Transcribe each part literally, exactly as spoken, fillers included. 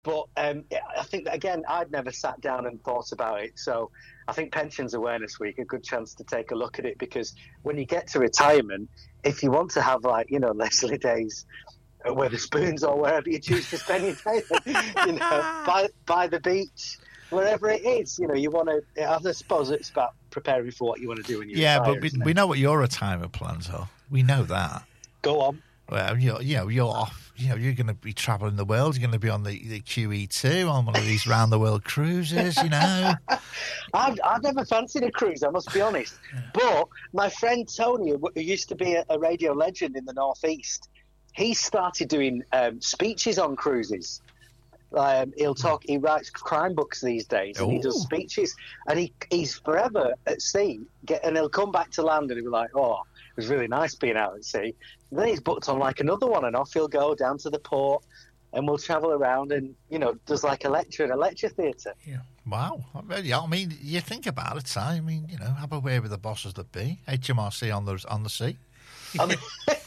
But um, I think that, again, I'd never sat down and thought about it. So I think Pensions Awareness Week, a good chance to take a look at it, because when you get to retirement, if you want to have, like, you know, Leslie Days where the spoons or wherever you choose to spend your day, you know, by, by the beach, wherever it is, you know, you want to, I suppose it's about preparing for what you want to do when you yeah, retire, but we, we know what your retirement plans are. We know that. Go on. Well, you're, you know, you're off. You know, you're going to be travelling the world. You're going to be on the, the Q E two on one of these round the world cruises. You know, I've I've never fancied a cruise, I must be honest. But my friend Tony, who used to be a, a radio legend in the Northeast, he started doing um, speeches on cruises. Um, he'll talk. He writes crime books these days, and Ooh. he does speeches. And he he's forever at sea. Get, and he'll come back to land, and he'll be like, "Oh, it was really nice being out at sea." And then he's booked on like another one, and off he'll go down to the port, and we'll travel around, and you know, does like a lecture in a lecture theatre. Yeah. Wow. I mean, you think about it, Si. I mean, you know, have a word with the bosses that be. H M R C on the on the sea. I mean,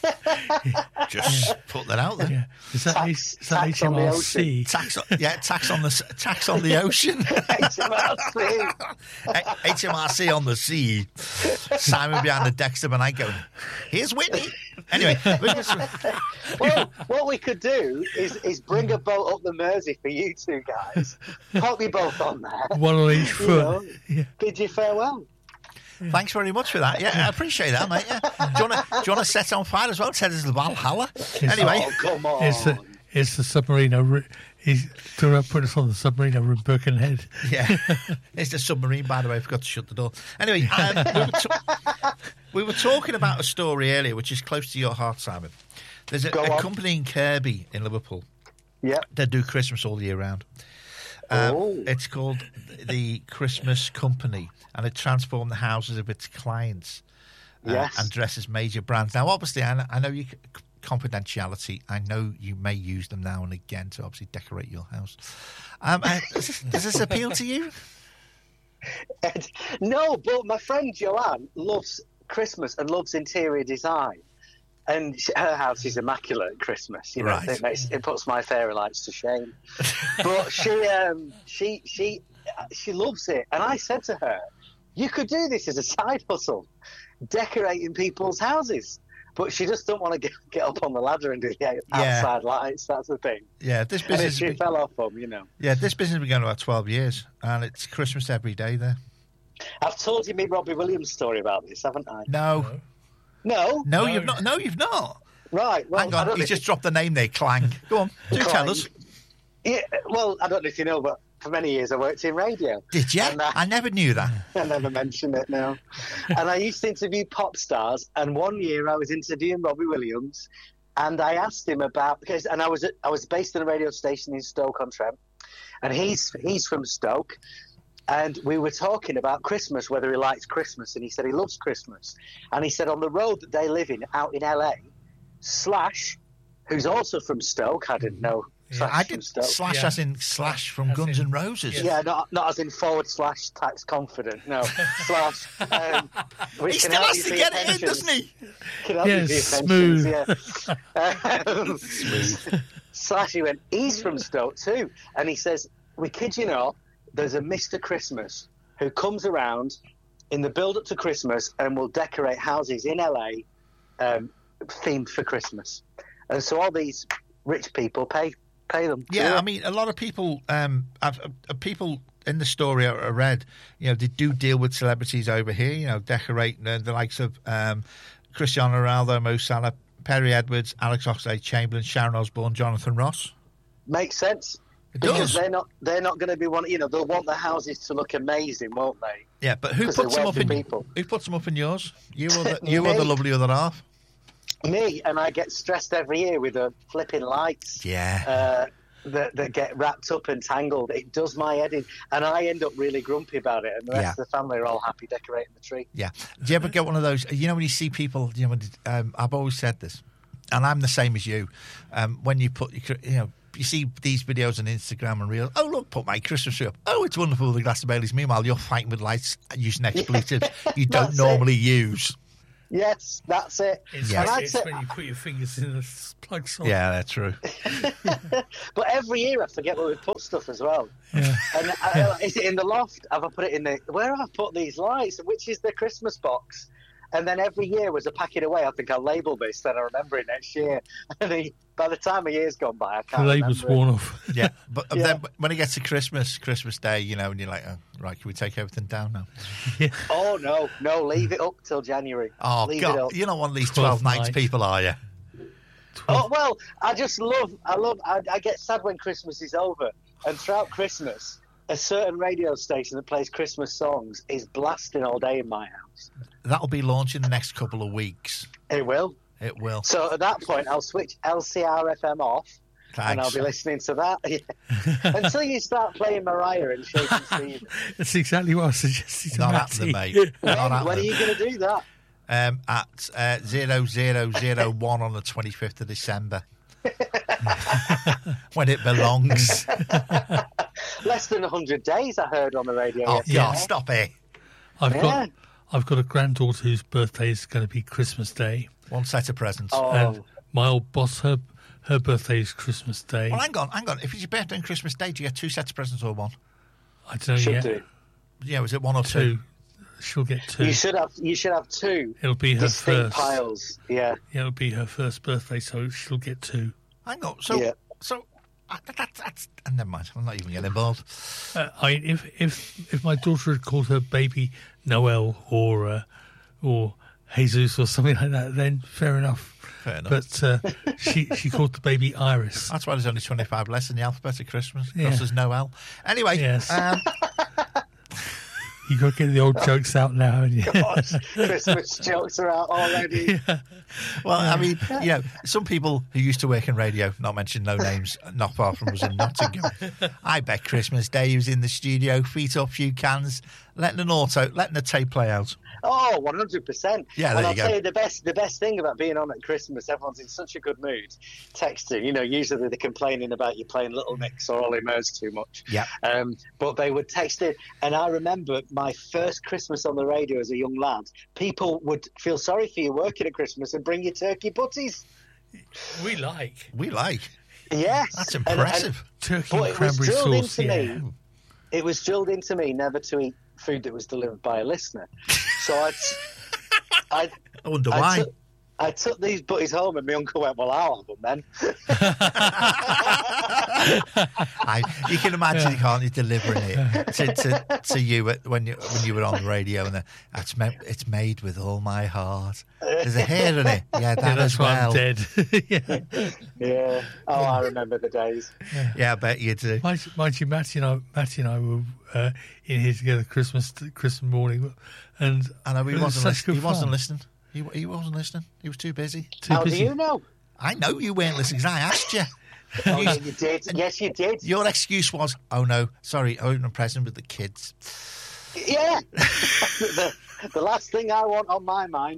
just yeah. put that out there. Yeah. Is that, tax, is that tax H M R C? Tax, yeah, tax on the tax on the ocean. H M R C. H M R C on the sea. Simon behind the decks of a night going, "Here's Whitney." Anyway, just... well, what we could do is is bring a boat up the Mersey for you two guys. Pop you both on there. One on each foot. Know, yeah. Bid you farewell. Yeah. Thanks very much for that. Yeah, I appreciate that, mate. Yeah. Do you want to do you want to set on fire as well? Ted is the Valhalla. Anyway, oh, come on. It's the, it's the submarine. He's to put us on the submarine over in Birkenhead. Yeah, it's the submarine. By the way, I forgot to shut the door. Anyway, um, we, were t- we were talking about a story earlier, which is close to your heart, Simon. There's a, a company in Kirby in Liverpool. Yeah, they do Christmas all year round. Um, oh. It's called the Christmas Company, and it transformed the houses of its clients uh, yes. and dresses major brands. Now, obviously, I, I know you confidentiality. I know you may use them now and again to obviously decorate your house. Um, uh, does, this, does this appeal to you? No, but my friend Joanne loves Christmas and loves interior design. And her house is immaculate at Christmas. You know, right. it, makes, it puts my fairy lights to shame. But she, um, she, she, she loves it. And I said to her, "You could do this as a side hustle, decorating people's houses." But she just don't want to get, get up on the ladder and do the outside yeah. lights. That's the thing. Yeah, this business. And she be, fell off them, you know. Yeah, this business has been going about twelve years, and it's Christmas every day there. I've told you me Robbie Williams story about this, haven't I? No. No. No, no, you've not. No, you've not. Right. Well, hang on. You just dropped the name there, Clang. Go on, do Clang. tell us. Yeah. Well, I don't know if you know, but for many years I worked in radio. Did you? And, uh, I never knew that. I never mentioned it. No. And I used to interview pop stars. And one year I was interviewing Robbie Williams, and I asked him about because, and I was I was based in a radio station in Stoke-on-Trent, and he's he's from Stoke. And we were talking about Christmas, whether he likes Christmas, and he said he loves Christmas. And he said on the road that they live in, out in L A, Slash, who's also from Stoke, I didn't know. Yeah, I did Slash yeah. as in Slash from as Guns N' Roses. Yeah, not not as in forward slash tax confident. No, Slash. Um, he still has to get it in, doesn't he? Yes, smooth. Yeah. um, smooth. Slash, he went, he's from Stoke too. And he says, we kid you not, there's a Mister Christmas who comes around in the build-up to Christmas and will decorate houses in L A um, themed for Christmas. And so all these rich people pay pay them. Yeah, I mean, a lot of people, um, have, uh, people in the story I read, you know, they do deal with celebrities over here, you know, decorating uh, the likes of um, Cristiano Ronaldo, Mo Salah, Perry Edwards, Alex Oxlade-Chamberlain, Sharon Osbourne, Jonathan Ross. Makes sense. It because does. they're not they're not going to be one. You know, they'll want the houses to look amazing, won't they? Yeah, but who puts them up in people. Who puts them up in yours? You or the you or the lovely other half? Me, and I get stressed every year with the flipping lights. Yeah. Uh, that that get wrapped up and tangled. It does my head in, and I end up really grumpy about it. And the rest yeah. of the family are all happy decorating the tree. Yeah. Do you ever get one of those? You know, when you see people, you know, when, um, I've always said this, and I'm the same as you. Um, when you put, you know. You see these videos on Instagram and Reels. Oh, look, put my Christmas tree up. Oh, it's wonderful with a glass of Baileys. Meanwhile, you're fighting with lights using expletives you don't normally it. use. Yes, that's it. It's, Yeah. And I'd it's say, when you put your fingers in the plug socket. Yeah, that's true. but every year I forget where we put stuff as well. Yeah. And I, is it in the loft? Have I put it in the? Where have I put these lights? Which is the Christmas box? And then every year was a pack it away. I think I'll label this, then I remember it next year. And the, by the time a year's gone by, I The can't label's remember it. worn off. Yeah, but Yeah. then when it gets to Christmas, Christmas Day, you know, and you're like, oh, right, can we take everything down now? Oh no, no, leave it up till January. Oh, leave it God, up. you're not one of these twelve twelve nights nights. people, are you? Oh well, I just love, I love, I, I get sad when Christmas is over, and throughout Christmas, a certain radio station that plays Christmas songs is blasting all day in my house. That'll be launching the next couple of weeks. It will. It will. So at that point, I'll switch L C R F M off, and I'll Thanks. be listening to that yeah. until you start playing Mariah and Shaking Steve. That's exactly what I suggested to Not Matty. happening, mate. Not When, when are happening. you going to do that? Um, at uh, zero zero zero one on the twenty-fifth of December. When it belongs. Less than one hundred days, I heard on the radio. Oh, yesterday. God, stop it. I've Yeah. got I've got a granddaughter whose birthday is going to be Christmas Day, One set of presents. Oh, and my old boss, her her birthday is Christmas Day. Well, hang on, hang on. If it's your birthday and Christmas Day, do you get two sets of presents or one? I don't know should yet. do. Yeah, was it one or two? Two. She'll get two. You should have. You should have two It'll be her distinct first. piles. Yeah. Yeah, it'll be her first birthday, so she'll get two. Hang on. So, Yeah. so uh, that, that, that's. Uh, never mind. I'm not even getting involved. Uh, I if if if my daughter had called her baby Noel or uh, or Jesus or something like that, then fair enough. Fair enough. But uh, she she called the baby Iris. That's why there's only twenty-five less in the alphabet at Christmas. Because Yeah. there's no L. Anyway, Yes. um, You got to get the old jokes out now. And you, Gosh, Christmas jokes are out already. well, I mean, you know, some people who used to work in radio, not mention no names, not far from us in Nottingham. I bet Christmas Day he was in the studio, feet up, few cans, letting an auto, letting a tape play out. Oh, one hundred percent. Yeah, there and you I'll go. tell you the best, the best thing about being on at Christmas, everyone's in such a good mood. Texting, you know, usually they're complaining about you playing Little Mix or Ollie Murs too much. Yeah. Um, but they would text it. And I remember my first Christmas on the radio as a young lad, people would feel sorry for you working at Christmas and bring you turkey butties. we like We like. Yes. That's And- and- impressive. turkey But and it was cranberry drilled sauce. into Yeah. me. It was drilled into me never to eat food that was delivered by a listener. So I, I, I wonder I why. took, I took these butties home, and my uncle went, "Well, I'll have them then." I, you can imagine, can't you, delivering it to, to, to you at, when you when you were on the radio, and the, that's me, it's made with all my heart. There's a hair in it, yeah, that Yeah, that's as why well. I'm dead. yeah. Yeah. Oh, I remember the days. Yeah, I bet you do. Mind, mind you, Matty and I, Matty and I were uh, in here together Christmas Christmas morning, and I know he it was wasn't. such Listen, good he wasn't fun. listening. He, he wasn't listening. He was too busy. Too How busy. do you know? I know you weren't listening 'cause I asked you. Oh, yeah, you did. Yes, you did. Your excuse was, "Oh no, sorry, I opened a present with the kids." Yeah. the, the last thing I want on my mind.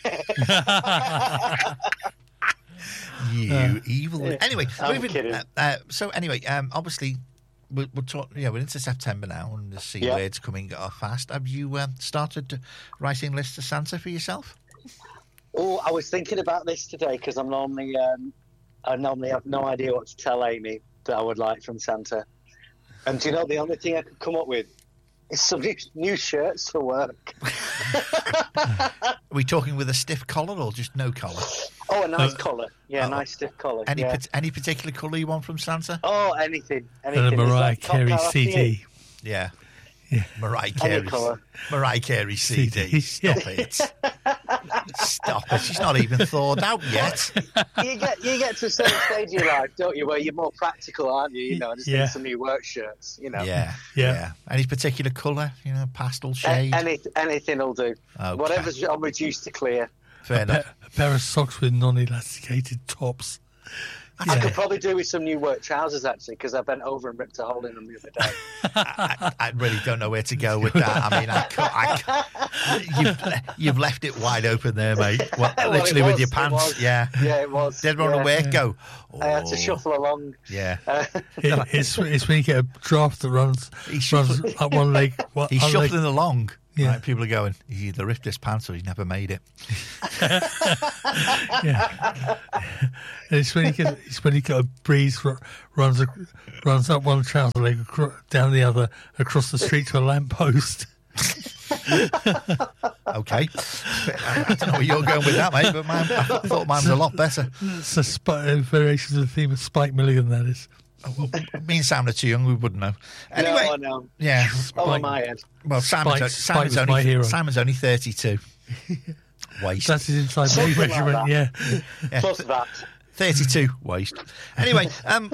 You Uh, evil. Anyway, I'm moving- kidding. uh, uh, so anyway, um, obviously, we'll, we'll talk. Yeah, we're into September now, and the C Yeah. words coming up fast. Have you um, started writing lists of Santa for yourself? Oh, I was thinking about this today because I'm normally, um, I normally have no idea what to tell Amy that I would like from Santa. And do you know the only thing I could come up with is some new, new shirts for work. Are we talking with a stiff collar or just no collar? Oh, a nice Uh, collar. Yeah, oh. a nice stiff collar. Any yeah. pat- any particular colour you want from Santa? Oh, anything. anything. And a Is Mariah that top Carey colour C for you? D. Yeah. Yeah. Mariah Any Carey. colour. Mariah Carey C D. C D, Stop it. Stop it. She's not even thawed out yet. You get you get to a certain stage of your life, don't you, where you're more practical, aren't you? You know, I just Yeah. need some new work shirts. You know, Yeah. Yeah. Any particular colour? You know, pastel A- shade? any, anything will do. Okay. Whatever's on reduced to clear. Fair A, enough. pa- a pair of socks with non-elasticated tops. I could probably do with some new work trousers, actually, because I bent over and ripped a hole in them the other day. I, I really don't know where to go with that. I mean, I can't, I can't, you've, you've left it wide open there, mate. Well, Well, literally it with was, your it pants. was. Yeah. Yeah, it was. Did everyone yeah. on work go? I had to "Oh." shuffle along. Yeah. Uh, It, it's, it's when you get a draft that runs, He's runs shuffling, up one leg. One, he's one leg. shuffling along. Yeah. Right, people are going, he either ripped his pants or he's never made it. Yeah. And it's when you get it's when you get a breeze r- runs ac- runs up one trouser leg acro- down the other across the street to a lamppost. Okay. I, I don't know where you're going with that, mate, but mine, I thought mine was a lot better. It's a sp- uh, variation of the theme of Spike Milligan, that is. Me and Sam are too young, we wouldn't know. Anyway, No, I know. yeah. Over my head. Well, Simon's, Spike- Simon's, Spike was my only, hero. Simon's only thirty-two. Waste. That's his inside Something like measurement, that. yeah. Yeah. Plus that. thirty-two. Waste. Anyway, um,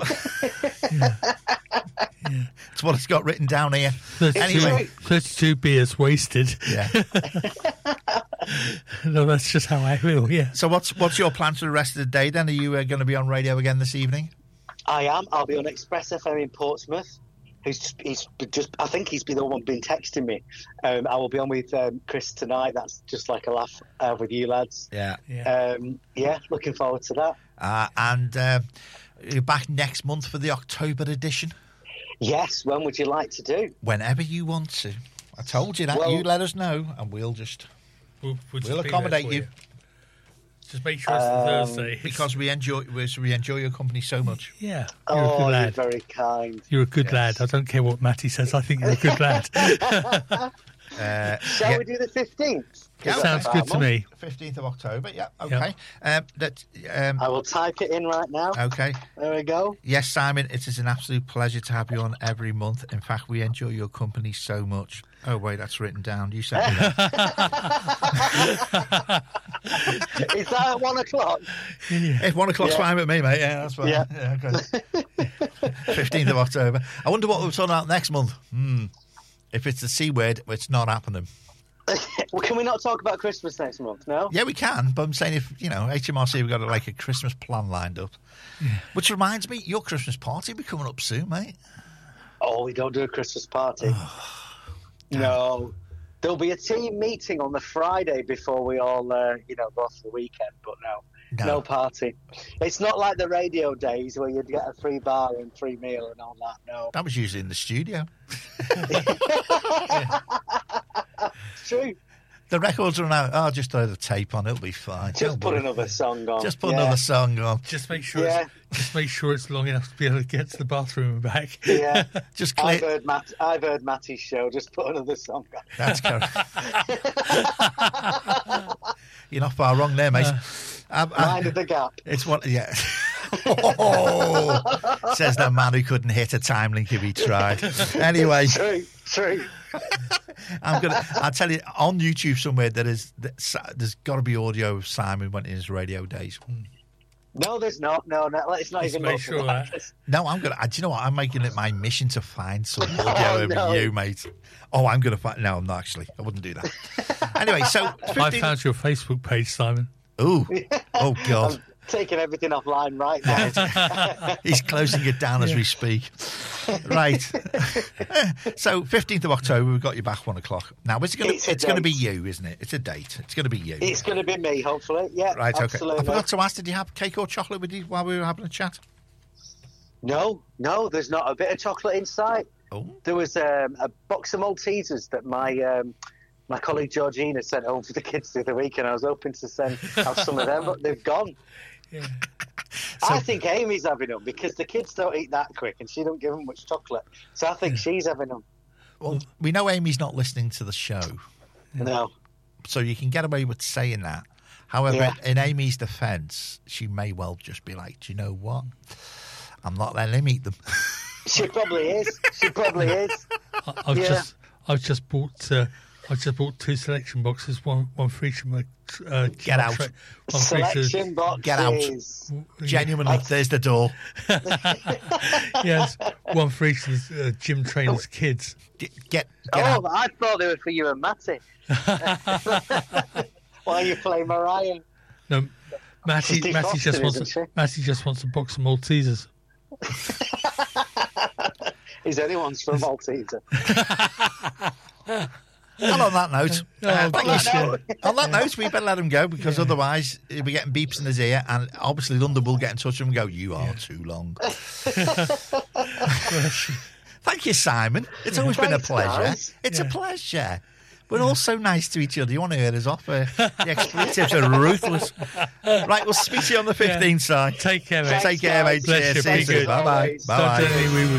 it's what it's got written down here. thirty-two, Anyway. thirty-two beers wasted. Yeah. No, that's just how I feel, yeah. So what's what's your plan for the rest of the day then? Are you uh, going to be on radio again this evening? I am. I'll be on Express F M in Portsmouth. He's, he's just. I think he's been the one been texting me. Um, I will be on with um, Chris tonight. That's just like a laugh uh, with you lads. Yeah. Yeah. Um, yeah, looking forward to that. Uh, and uh, you're back next month for the October edition? Yes. When would you like to do? Whenever you want to. I told you that. Well- you let us know and we'll just... We'll, we'll, just We'll be there accommodate for you. Just make sure it's Um, Thursday. Because we enjoy we enjoy your company so much. Yeah, you're a Oh, good you're lad. very kind. You're a good Yes. lad. I don't care what Matty says. I think you're a good lad. Uh, Shall yeah, we do the fifteenth? Yeah, Sounds good to me. fifteenth of October, yeah, okay. Um, that, um, I will type it in right now. okay. There we go. Yes, Simon, it is an absolute pleasure to have you on every month. In fact, we enjoy your company so much. Oh, wait, that's written down. You sent me that. Is that at one o'clock? If one o'clock's Yeah. fine with me, mate. Yeah, that's fine. Yeah. okay. fifteenth of October. I wonder what we're talking about next month. Hmm. If it's the C word, it's not happening. Well, can we not talk about Christmas next month? No. Yeah, we can, but I'm saying if, you know, H M R C have got a, like a Christmas plan lined up. Which reminds me, your Christmas party will be coming up soon, mate. Oh, we don't do a Christmas party. No. There'll be a team meeting on the Friday before we all, uh, you know, go off for the weekend, but no. No. No party. It's not like the radio days where you'd get a free bar and free meal and all that. No. That was usually in the studio. It's true. The records run out. Oh, just throw the tape on. It'll be fine. Just Don't put worry. another song on. Just put Yeah. another song on. Just make sure. Yeah. It's, just make sure it's long enough to be able to get to the bathroom and back. Yeah. Just I've clear. heard, Matt, I've heard Matty's show. Just put another song on. That's correct. You're not far wrong there, mate. I- I- Mind of the gap. It's one, yeah. Oh, says the man who couldn't hit a time link if he tried. Anyway, True. True. I'm gonna. I'll tell you on YouTube somewhere there is there's got to be audio of Simon when in his radio days. No, there's not. No, no. Let's not Just even make look sure at that- that. No, I'm gonna. Do you know what? I'm making it my mission to find some audio Oh, of no. you, mate. Oh, I'm gonna find. No, I'm not actually. I wouldn't do that. Anyway, so I fifteen found your Facebook page, Simon. Ooh, oh God. I'm taking everything offline right now. He's closing it down as we speak. Right. So, fifteenth of October, we've got you back one o'clock. Now, it's going It's to a it's going to be date. you, isn't it? It's a date. It's going to be you. It's going to be me, hopefully. Yeah, Right, okay. absolutely. I forgot to ask, did you have cake or chocolate with you while we were having a chat? No, no, there's not a bit of chocolate inside. Oh. There was um, a box of Maltesers that my um, my colleague Georgina sent home for the kids the other week, and I was hoping to send have some of them, but they've gone. Yeah. I think Amy's having them because the kids don't eat that quick, and she don't give them much chocolate. So I think she's having them. Well, we know Amy's not listening to the show, No. so you can get away with saying that. However, Yeah. in Amy's defence, she may well just be like, do you know what? I'm not letting him eat them. She probably is. She probably is. I, I've Yeah. just I've just bought uh, I've just bought two selection boxes, one one for each of my uh, Get out. tra- one for each of- Selection boxes. Get out. Genuinely, there's the door. yes, one for each of the uh, gym trainers' kids. Get, get, get Oh, out. I thought they were for you and Matty. While you play Mariah. No, Matty, She's Matty just defrosted, wants isn't she? a, Matty just wants a box of Maltesers. Is anyone's from Malteser? And on that note, Oh, uh, thank gosh, you. yeah. on that note, we better let him go because otherwise he'll be getting beeps in his ear, and obviously London will get in touch with him and go, "You are too long." Thank you, Simon. It's always been a Thanks, pleasure. guys. It's a Yeah. pleasure. We're all so nice to each other. You want to hear us off? Uh, the expletives are ruthless. Right, we'll speak to you on the fifteenth, Si. Take care, mate. Take care, mate. Bless you. Be good. Bye bye. Bye Don't bye. tell me we would